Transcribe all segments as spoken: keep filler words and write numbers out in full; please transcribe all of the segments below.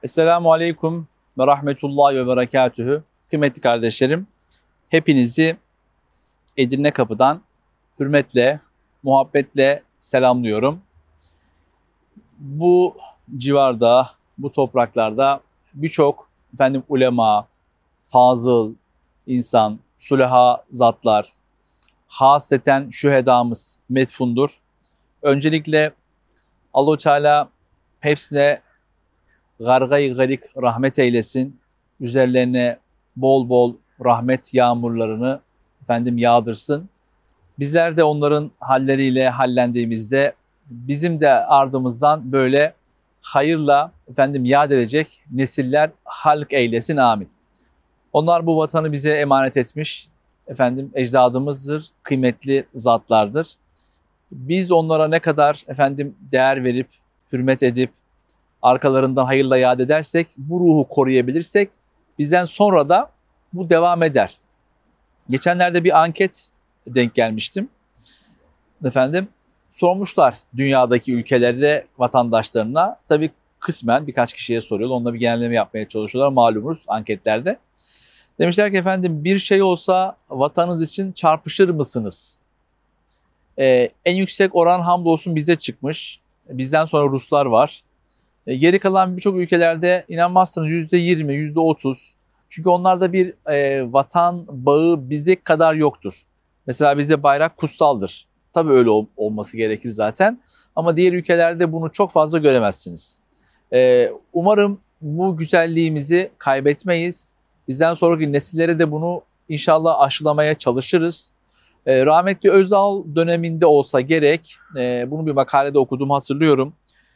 Esselamu Aleyküm ve Rahmetullahi ve Berekatühü. Kıymetli kardeşlerim, hepinizi Edirne Kapı'dan hürmetle, muhabbetle selamlıyorum. Bu civarda, bu topraklarda birçok efendim ulema, fazıl insan, süleha zatlar, hasreten şühedamız metfundur. Öncelikle Allah-u Teala hepsine gargay garik rahmet eylesin. Üzerlerine bol bol rahmet yağmurlarını efendim yağdırsın. Bizler de onların halleriyle hallendiğimizde bizim de ardımızdan böyle hayırla efendim yad edecek nesiller halk eylesin, amin. Onlar bu vatanı bize emanet etmiş efendim ecdadımızdır, kıymetli zatlardır. Biz onlara ne kadar efendim değer verip, hürmet edip, arkalarından hayırla yad edersek, bu ruhu koruyabilirsek bizden sonra da bu devam eder. Geçenlerde bir anket denk gelmiştim. Efendim sormuşlar dünyadaki ülkelerde vatandaşlarına. Tabii kısmen birkaç kişiye soruyorlar. Onunla bir genelleme yapmaya çalışıyorlar malumunuz anketlerde. Demişler ki efendim bir şey olsa vatanınız için çarpışır mısınız? Ee, en yüksek oran hamdolsun bize çıkmış. Bizden sonra Ruslar var. Geri kalan birçok ülkelerde inanmazsınız yüzde yirmi, yüzde otuz. Çünkü onlarda bir e, vatan bağı bizdeki kadar yoktur. Mesela bizde bayrak kutsaldır. Tabii öyle ol, olması gerekir zaten. Ama diğer ülkelerde bunu çok fazla göremezsiniz. E, umarım bu güzelliğimizi kaybetmeyiz. Bizden sonraki nesillere de bunu inşallah aşılamaya çalışırız. E, rahmetli Özal döneminde olsa gerek, e, bunu bir makalede okudum, hatırlıyorum.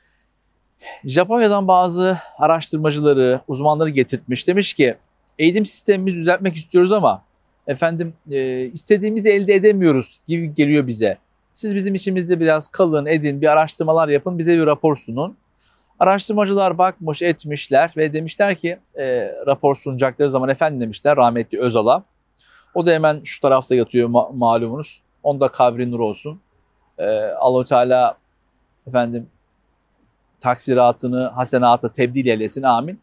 Japonya'dan bazı araştırmacıları, uzmanları getirtmiş. Demiş ki eğitim sistemimizi düzeltmek istiyoruz ama efendim e, istediğimizi elde edemiyoruz gibi geliyor bize. Siz bizim içimizde biraz kalın, edin, bir araştırmalar yapın, bize bir rapor sunun. Araştırmacılar bakmış, etmişler ve demişler ki e, rapor sunacakları zaman efendim demişler rahmetli Özal'a. O da hemen şu tarafta yatıyor ma- malumunuz. Onda kabri nur olsun. E, Allah-u Teala efendim taksiratını hasenata tebdil eylesin, amin.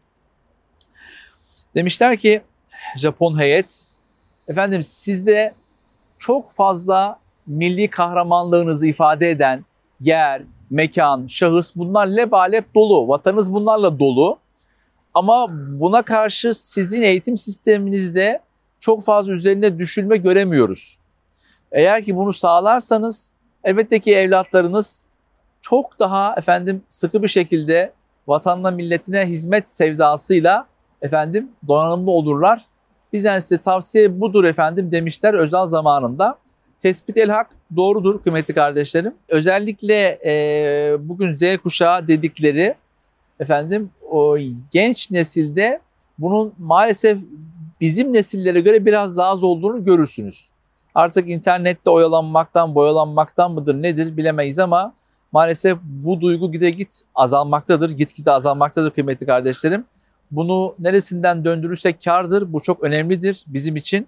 Demişler ki Japon heyet, efendim sizde çok fazla milli kahramanlığınızı ifade eden yer, mekan, şahıs bunlar lebalep dolu. Vatanınız bunlarla dolu. Ama buna karşı sizin eğitim sisteminizde çok fazla üzerine düşülme göremiyoruz. Eğer ki bunu sağlarsanız elbette ki evlatlarınız çok daha efendim sıkı bir şekilde vatanına milletine hizmet sevdasıyla efendim donanımlı olurlar. Bizden size tavsiye budur efendim demişler Özal zamanında. Tespit el hak doğrudur kıymetli kardeşlerim. Özellikle e, bugün Z kuşağı dedikleri efendim o genç nesilde bunun maalesef bizim nesillere göre biraz daha az olduğunu görürsünüz. Artık internette oyalanmaktan, boyalanmaktan mıdır nedir bilemeyiz ama maalesef bu duygu gide git azalmaktadır, gitgide azalmaktadır kıymetli kardeşlerim. Bunu neresinden döndürürsek kârdır, bu çok önemlidir bizim için.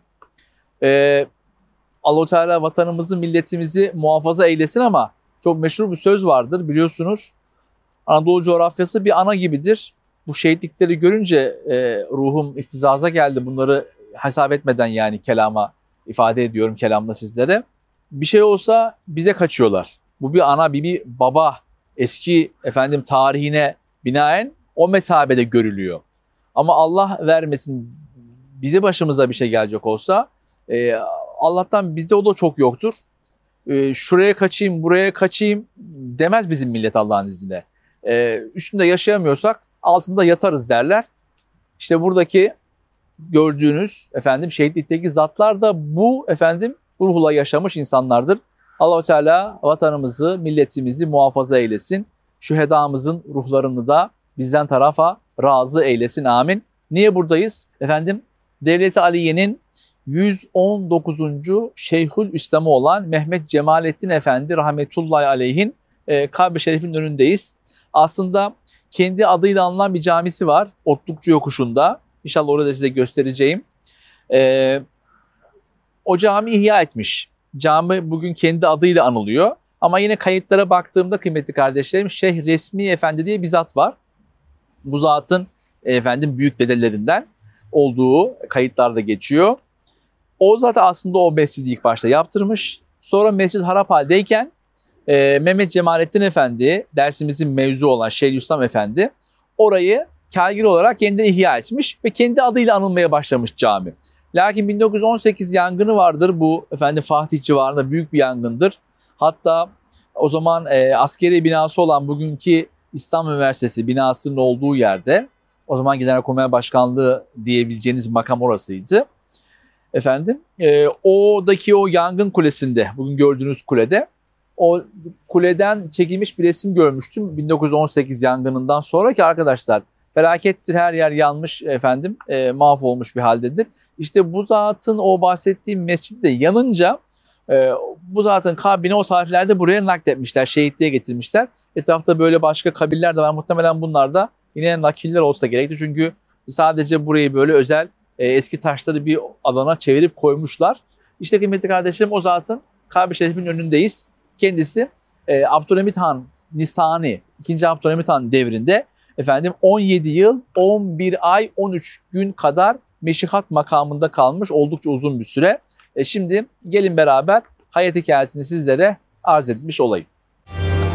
Ee, Allah-u Teala vatanımızı, milletimizi muhafaza eylesin ama çok meşhur bir söz vardır biliyorsunuz. Anadolu coğrafyası bir ana gibidir. Bu şehitlikleri görünce e, ruhum ihtizaza geldi. Bunları hesap etmeden yani kelama ifade ediyorum kelamla sizlere. Bir şey olsa bize kaçıyorlar. Bu bir ana, bir, bir baba eski efendim tarihine binaen o mesabede görülüyor. Ama Allah vermesin bize başımıza bir şey gelecek olsa e, Allah'tan bizde o da çok yoktur. E, şuraya kaçayım, buraya kaçayım demez bizim millet Allah'ın izniyle. E, üstünde yaşayamıyorsak altında yatarız derler. İşte buradaki gördüğünüz efendim şehitlikteki zatlar da bu efendim ruhla yaşamış insanlardır. Allah-u Teala vatanımızı, milletimizi muhafaza eylesin. Şühedamızın ruhlarını da bizden tarafa razı eylesin, amin. Niye buradayız? Efendim Devlet-i Aliye'nin yüz on dokuzuncu Şeyhül İslam'ı olan Mehmet Cemalettin Efendi rahmetullahi aleyhin e, kabri şerifinin önündeyiz. Aslında kendi adıyla anılan bir camisi var Otlukçu Yokuşu'nda. İnşallah orada size göstereceğim. E, o cami ihya etmiş. Cami bugün kendi adıyla anılıyor. Ama yine kayıtlara baktığımda kıymetli kardeşlerim Şeyh Resmi Efendi diye bir zat var. Bu zatın efendim büyük dedelerinden olduğu kayıtlarda geçiyor. O zaten aslında o mescidi ilk başta yaptırmış. Sonra mescid harap haldeyken e, Mehmet Cemalettin Efendi, dersimizin mevzu olan Şeyhülislam Efendi, orayı kârgil olarak yeniden ihya etmiş ve kendi adıyla anılmaya başlamış cami. Lakin bin dokuz yüz on sekiz yangını vardır, bu efendim Fatih civarında büyük bir yangındır. Hatta o zaman e, askeri binası olan bugünkü İstanbul Üniversitesi binasının olduğu yerde, o zaman Genelkurmay Başkanlığı diyebileceğiniz makam orasıydı. Efendim, e, oradaki o yangın kulesinde, bugün gördüğünüz kulede, o kuleden çekilmiş bir resim görmüştüm bin dokuz yüz on sekiz yangınından sonra ki arkadaşlar felakettir, her yer yanmış efendim, e, mahvolmuş bir haldedir. İşte bu zatın o bahsettiğim mescid de yanınca e, bu zatın kabrini o tarihlerde buraya nakletmişler, şehitliğe getirmişler. Etrafta böyle başka kabirler de var, muhtemelen bunlar da yine nakiller olsa gerekti çünkü sadece burayı böyle özel e, eski taşları bir alana çevirip koymuşlar. İşte kıymetli kardeşlerim, o zatın kabri şerifinin önündeyiz. Kendisi e, Abdülhamit Han Nisani, ikinci. Abdülhamit Han devrinde efendim on yedi yıl, on bir ay, on üç gün kadar meşihat makamında kalmış, oldukça uzun bir süre. E şimdi gelin beraber hayat hikayesini sizlere arz etmiş olayım.